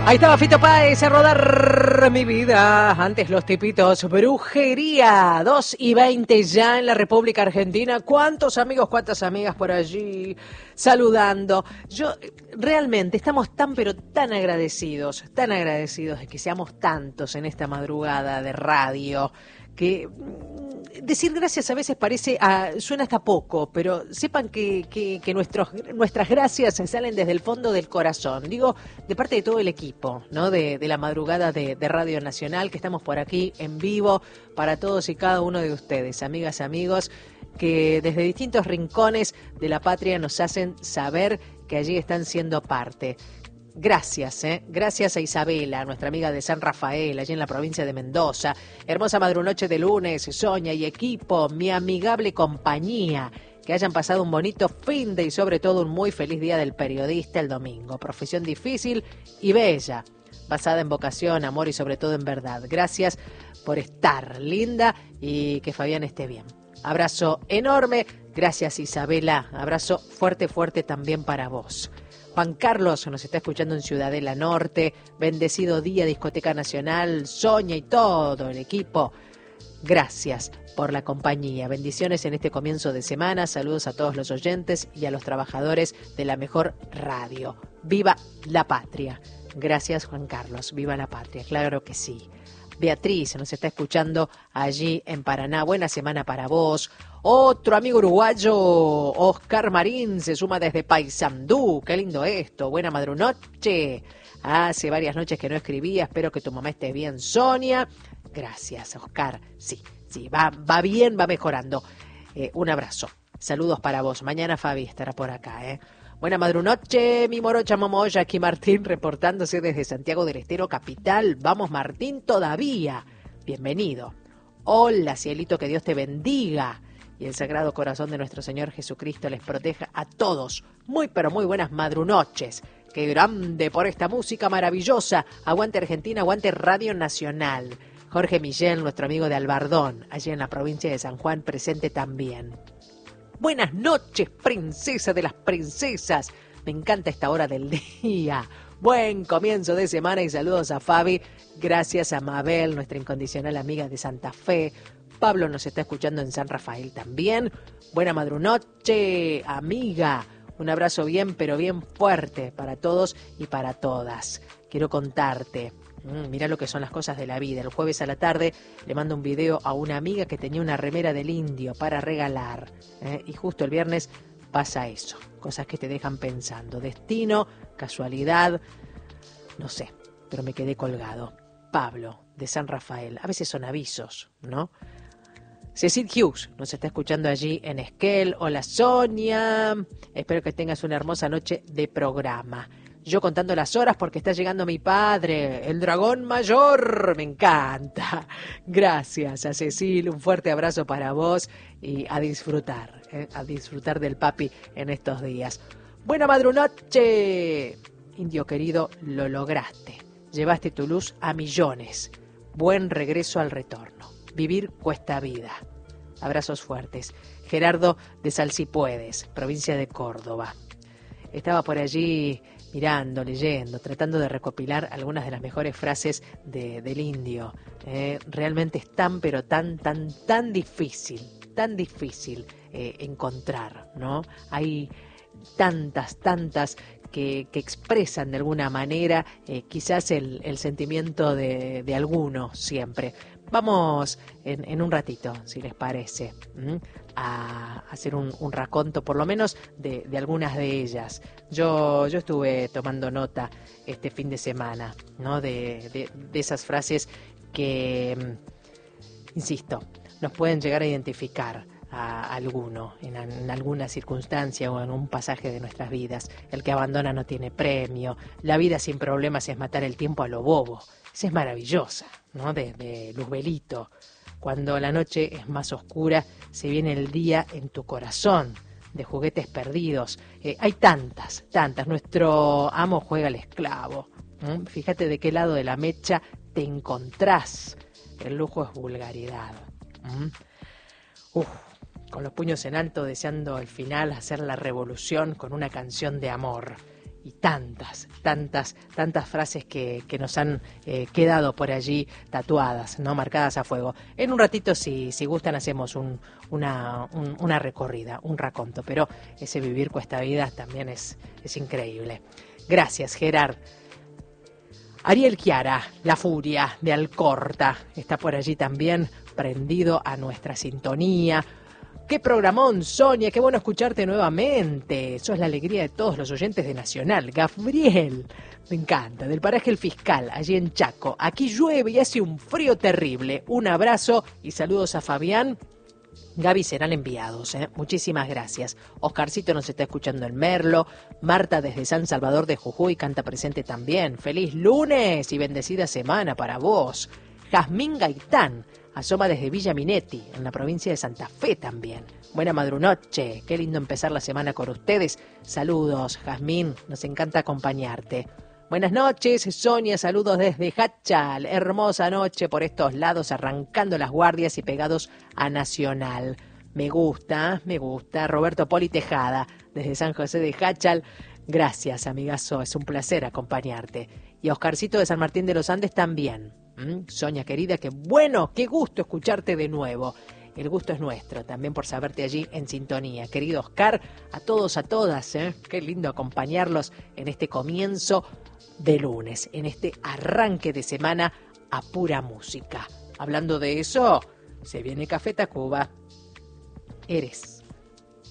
Ahí estaba Fito Páez a rodar mi vida. Antes los tipitos, brujería, 2:20 ya en la República Argentina. ¿Cuántos amigos, cuántas amigas por allí saludando? Realmente estamos tan pero tan agradecidos de que seamos tantos en esta madrugada de radio, que decir gracias a veces suena hasta poco, pero sepan que nuestras gracias salen desde el fondo del corazón. Digo, de parte de todo el equipo, ¿no? De la madrugada de Radio Nacional, que estamos por aquí en vivo para todos y cada uno de ustedes, amigas, amigos, que desde distintos rincones de la patria nos hacen saber que allí están siendo parte. Gracias, gracias a Isabela, nuestra amiga de San Rafael, allí en la provincia de Mendoza. Hermosa madrunoche de lunes, Sonia y equipo, mi amigable compañía. Que hayan pasado un bonito fin de y sobre todo un muy feliz día del periodista el domingo. Profesión difícil y bella, basada en vocación, amor y sobre todo en verdad. Gracias por estar, linda, y que Fabián esté bien. Abrazo enorme, gracias Isabela, abrazo fuerte, fuerte también para vos. Juan Carlos nos está escuchando en Ciudadela Norte, bendecido día, Discoteca Nacional, Sonia y todo el equipo. Gracias por la compañía, bendiciones en este comienzo de semana, saludos a todos los oyentes y a los trabajadores de la mejor radio. ¡Viva la patria! Gracias Juan Carlos, ¡viva la patria! Claro que sí. Beatriz nos está escuchando allí en Paraná. Buena semana para vos. Otro amigo uruguayo, Oscar Marín, se suma desde Paysandú. Qué lindo esto. Buena madrunoche. Hace varias noches que no escribía. Espero que tu mamá esté bien, Sonia. Gracias, Oscar. Sí, va bien, va mejorando. Un abrazo. Saludos para vos. Mañana Fabi estará por acá, Buena madrunoche, mi morocha momoya, aquí Martín reportándose desde Santiago del Estero, capital. Vamos Martín todavía. Bienvenido. Hola cielito, que Dios te bendiga. Y el Sagrado Corazón de nuestro Señor Jesucristo les proteja a todos. Muy pero muy buenas madrunoches. Qué grande por esta música maravillosa. Aguante Argentina, aguante Radio Nacional. Jorge Millén, nuestro amigo de Albardón, allí en la provincia de San Juan, presente también. Buenas noches, princesa de las princesas. Me encanta esta hora del día. Buen comienzo de semana y saludos a Fabi. Gracias a Mabel, nuestra incondicional amiga de Santa Fe. Pablo nos está escuchando en San Rafael también. Buena madrunoche, amiga. Un abrazo bien, pero bien fuerte para todos y para todas. Quiero contarte. Mirá lo que son las cosas de la vida. El jueves a la tarde le mando un video a una amiga que tenía una remera del indio para regalar. Y justo el viernes pasa eso. Cosas que te dejan pensando. Destino, casualidad, no sé, pero me quedé colgado. Pablo, de San Rafael. A veces son avisos, ¿no? Cecil Hughes nos está escuchando allí en Esquel. Hola Sonia. Espero que tengas una hermosa noche de programa. Yo contando las horas porque está llegando mi padre, el dragón mayor. Me encanta. Gracias a Cecil, un fuerte abrazo para vos y a disfrutar del papi en estos días. Buena madrunoche. Indio querido, lo lograste. Llevaste tu luz a millones. Buen regreso al retorno. Vivir cuesta vida. Abrazos fuertes. Gerardo de Salsipuedes, provincia de Córdoba. Estaba por allí mirando, leyendo, tratando de recopilar algunas de las mejores frases del indio. Realmente es tan, pero tan difícil encontrar, ¿no? Hay tantas que expresan de alguna manera quizás el sentimiento de alguno siempre. Vamos en un ratito, si les parece, a hacer un raconto, por lo menos de algunas de ellas. Yo estuve tomando nota este fin de semana, ¿no? de esas frases que, insisto, nos pueden llegar a identificar a alguno en alguna circunstancia o en un pasaje de nuestras vidas. El que abandona no tiene premio. La vida sin problemas es matar el tiempo a lo bobo. Esa es maravillosa, ¿no? De Luzbelito. Cuando la noche es más oscura, se viene el día en tu corazón. De Juguetes Perdidos. Hay tantas. Nuestro amo juega al esclavo. Fíjate de qué lado de la mecha te encontrás. El lujo es vulgaridad. Con los puños en alto, deseando al final hacer la revolución con una canción de amor. y tantas frases que nos han quedado por allí tatuadas, ¿no? Marcadas a fuego. En un ratito, si gustan, hacemos una recorrida, un raconto, pero ese vivir cuesta vida también es increíble. Gracias, Gerard. Ariel Chiara, la furia de Alcorta, está por allí también prendido a nuestra sintonía. ¡Qué programón, Sonia! ¡Qué bueno escucharte nuevamente! Sos la alegría de todos los oyentes de Nacional. Gabriel, me encanta, del paraje El Fiscal, allí en Chaco. Aquí llueve y hace un frío terrible. Un abrazo y saludos a Fabián. Gaby, serán enviados, ¿eh? Muchísimas gracias. Oscarcito nos está escuchando en Merlo. Marta desde San Salvador de Jujuy canta presente también. ¡Feliz lunes y bendecida semana para vos! Jazmín Gaitán asoma desde Villa Minetti, en la provincia de Santa Fe también. Buena madrunoche, qué lindo empezar la semana con ustedes. Saludos, Jazmín, nos encanta acompañarte. Buenas noches, Sonia, saludos desde Hachal. Hermosa noche por estos lados, arrancando las guardias y pegados a Nacional. Me gusta. Roberto Poli Tejada, desde San José de Hachal. Gracias, amigazo, es un placer acompañarte. Y Oscarcito de San Martín de los Andes también. Sonia querida, qué bueno, qué gusto escucharte de nuevo. El gusto es nuestro, también por saberte allí en sintonía. Querido Oscar, a todos, a todas, qué lindo acompañarlos en este comienzo de lunes, en este arranque de semana a pura música. Hablando de eso, se viene Café Tacuba. Eres